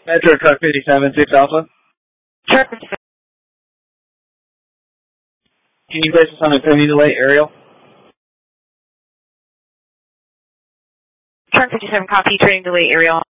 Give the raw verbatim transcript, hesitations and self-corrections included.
Metro Truck fifty-seven, six Alpha. Truck fifty-seven. Can you place us on a training delay, Ariel? Truck fifty-seven, copy, training delay, Ariel.